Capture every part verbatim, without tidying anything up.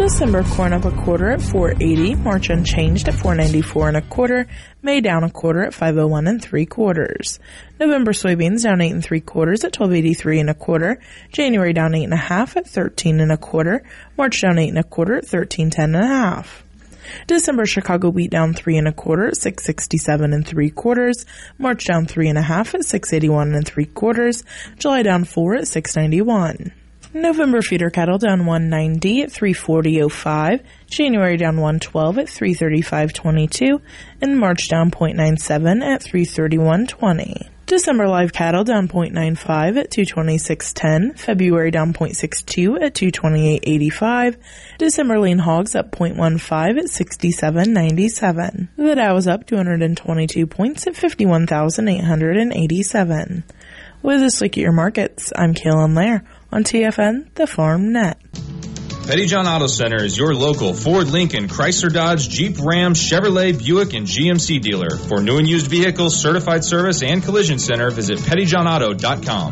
December corn up a quarter at four eighty, March unchanged at four ninety-four and a quarter, May down a quarter at five oh one and three quarters. November soybeans down eight and three quarters at twelve eighty-three and a quarter, January down eight and a half at thirteen and a quarter, March down eight and a quarter at thirteen ten and a half. December Chicago wheat down three and a quarter at six sixty-seven and three quarters, March down three and a half at six eighty-one and three quarters, July down four at six ninety-one. November feeder cattle down one ninety at three forty oh five, January down one twelve at three thirty-five twenty-two, and March down zero point nine seven at three thirty-one twenty. December live cattle down zero point nine five at two twenty-six ten, February down zero point six two at two twenty-eight eighty-five, December lean hogs up zero point one five at sixty-seven ninety-seven. The Dow is up two hundred twenty-two points at fifty-one thousand eight hundred eighty-seven. With this look at your markets, I'm Kaylin Lair on T F N, the Farm Net. Pettyjohn Auto Center is your local Ford, Lincoln, Chrysler, Dodge, Jeep, Ram, Chevrolet, Buick, and G M C dealer. For new and used vehicles, certified service, and collision center, visit pettyjohn auto dot com.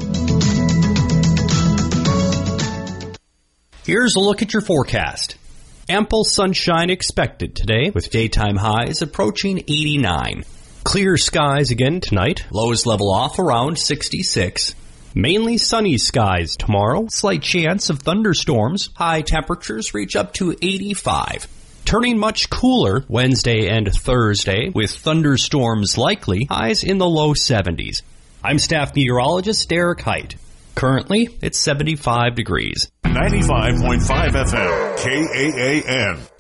Here's a look at your forecast. Ample sunshine expected today with daytime highs approaching eighty-nine. Clear skies again tonight. Lows level off around sixty-six. Mainly sunny skies tomorrow. Slight chance of thunderstorms. High temperatures reach up to eighty-five. Turning much cooler Wednesday and Thursday with thunderstorms likely. Highs in the low seventies. I'm staff meteorologist Derek Height. Currently, it's seventy-five degrees. ninety-five point five F M, K A A N.